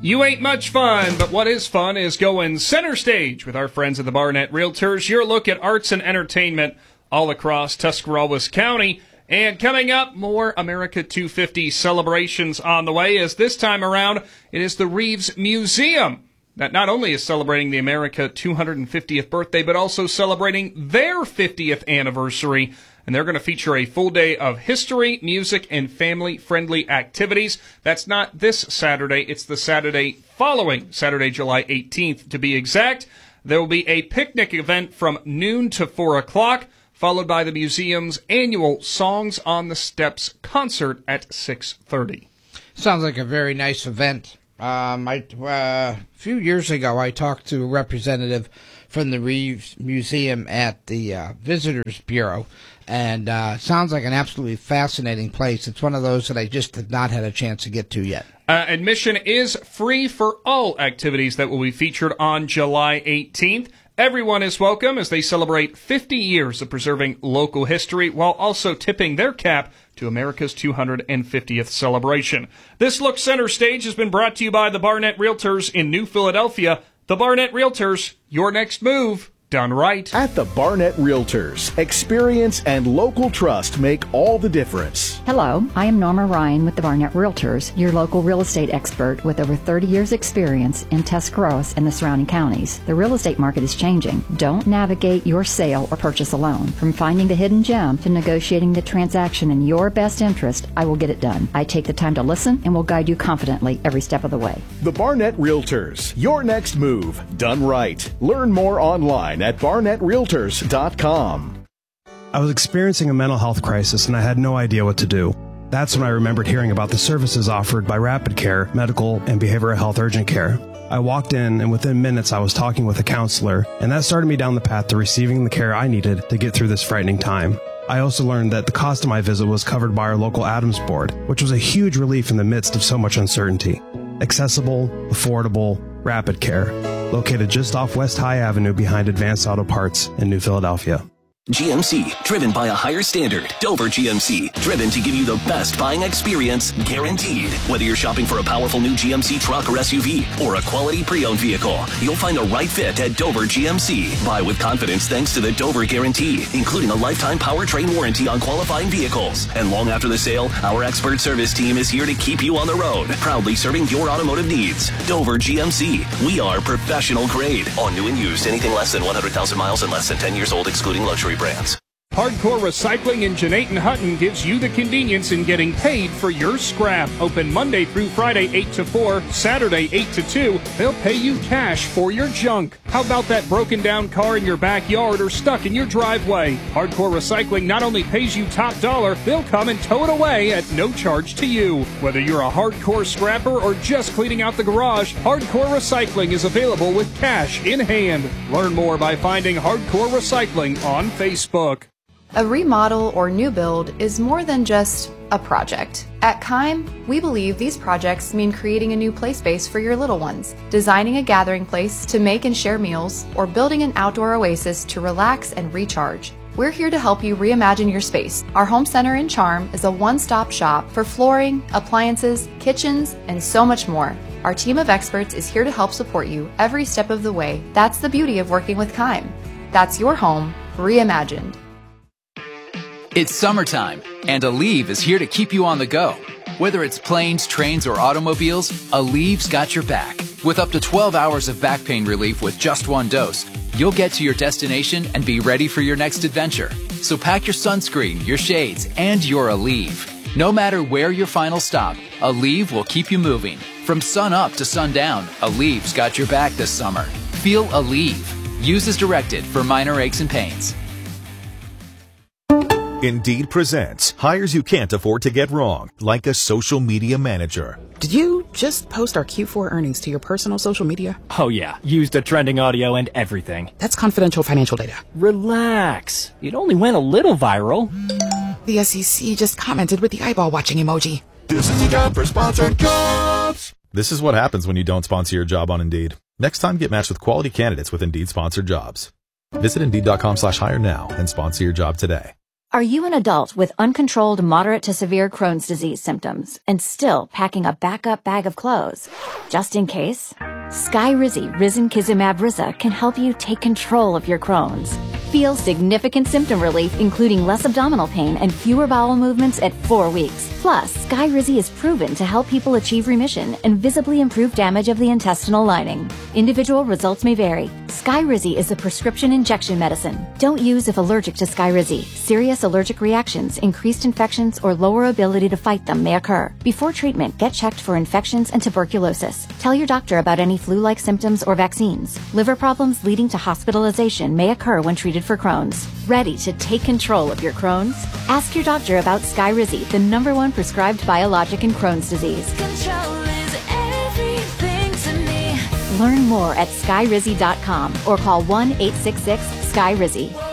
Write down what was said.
You ain't much fun, but what is fun is going center stage with our friends at the Barnett Realtors. Your look at arts and entertainment all across Tuscarawas County. And coming up, more America 250 celebrations on the way, as this time around, it is the Reeves Museum that not only is celebrating the America 250th birthday, but also celebrating their 50th anniversary. And they're going to feature a full day of history, music, and family-friendly activities. That's not this Saturday. It's the Saturday following, Saturday, July 18th, to be exact. There will be a picnic event from noon to 4 o'clock, followed by the museum's annual Songs on the Steps concert at 6:30. Sounds like a very nice event. A few years ago, I talked to a representative from the Reeves Museum at the Visitors Bureau, and sounds like an absolutely fascinating place. It's one of those that I just have not had a chance to get to yet. Admission is free for all activities that will be featured on July 18th. Everyone is welcome as they celebrate 50 years of preserving local history while also tipping their cap to America's 250th celebration. This look center stage has been brought to you by the Barnett Realtors in New Philadelphia. The Barnett Realtors, your next move done right. At the Barnett Realtors, experience and local trust make all the difference. Hello, I am Norma Ryan with the Barnett Realtors, your local real estate expert with over 30 years experience in Tuscarawas and the surrounding counties. The real estate market is changing. Don't navigate your sale or purchase alone. From finding the hidden gem to negotiating the transaction in your best interest, I will get it done. I take the time to listen and will guide you confidently every step of the way. The Barnett Realtors, your next move done right. Learn more online at barnettrealtors.com. I was experiencing a mental health crisis and I had no idea what to do. That's when I remembered hearing about the services offered by Rapid Care, Medical, and Behavioral Health Urgent Care. I walked in and within minutes I was talking with a counselor, and that started me down the path to receiving the care I needed to get through this frightening time. I also learned that the cost of my visit was covered by our local Adams Board, which was a huge relief in the midst of so much uncertainty. Accessible, affordable, Rapid Care. Located just off West High Avenue behind Advanced Auto Parts in New Philadelphia. GMC, driven by a higher standard. Dover GMC, driven to give you the best buying experience, guaranteed. Whether you're shopping for a powerful new GMC truck or SUV, or a quality pre-owned vehicle, you'll find the right fit at Dover GMC. Buy with confidence thanks to the Dover Guarantee, including a lifetime powertrain warranty on qualifying vehicles. And long after the sale, our expert service team is here to keep you on the road, proudly serving your automotive needs. Dover GMC, we are professional grade. On new and used, anything less than 100,000 miles and less than 10 years old, excluding luxury brands. Hardcore Recycling in Jeanette Hutton gives you the convenience in getting paid for your scrap. Open Monday through Friday 8 to 4, Saturday 8 to 2. They'll pay you cash for your junk. How about that broken down car in your backyard or stuck in your driveway? Hardcore Recycling not only pays you top dollar, they'll come and tow it away at no charge to you. Whether you're a hardcore scrapper or just cleaning out the garage, Hardcore Recycling is available with cash in hand. Learn more by finding Hardcore Recycling on Facebook. A remodel or new build is more than just a project. At Keim, we believe these projects mean creating a new play space for your little ones, designing a gathering place to make and share meals, or building an outdoor oasis to relax and recharge. We're here to help you reimagine your space. Our home center in Charm is a one-stop shop for flooring, appliances, kitchens, and so much more. Our team of experts is here to help support you every step of the way. That's the beauty of working with Keim. That's your home reimagined. It's summertime, and Aleve is here to keep you on the go. Whether it's planes, trains, or automobiles, Aleve's got your back. With up to 12 hours of back pain relief with just one dose, you'll get to your destination and be ready for your next adventure. So pack your sunscreen, your shades, and your Aleve. No matter where your final stop, Aleve will keep you moving. From sun up to sundown, Aleve's got your back this summer. Feel Aleve. Use as directed for minor aches and pains. Indeed presents hires you can't afford to get wrong, like a social media manager. Did you just post our Q4 earnings to your personal social media? Oh yeah, used the trending audio and everything. That's confidential financial data. Relax. It only went a little viral. The SEC just commented with the eyeball watching emoji. This is a job for sponsored jobs. This is what happens when you don't sponsor your job on Indeed. Next time, get matched with quality candidates with Indeed sponsored jobs. Visit Indeed.com/hire now and sponsor your job today. Are you an adult with uncontrolled moderate to severe Crohn's disease symptoms and still packing a backup bag of clothes? Just in case? Skyrizi Risankizumab Riza can help you take control of your Crohn's. Feel significant symptom relief, including less abdominal pain and fewer bowel movements at 4 weeks. Plus, Skyrizi is proven to help people achieve remission and visibly improve damage of the intestinal lining. Individual results may vary. Skyrizi is a prescription injection medicine. Don't use if allergic to Skyrizi. Serious allergic reactions, increased infections, or lower ability to fight them may occur. Before treatment, get checked for infections and tuberculosis. Tell your doctor about any flu-like symptoms or vaccines. Liver problems leading to hospitalization may occur when treated for Crohn's. Ready to take control of your Crohn's? Ask your doctor about Skyrizi, the #1 prescribed biologic in Crohn's disease. Control is everything to me. Learn more at skyrizi.com or call 1-866-SKYRIZI.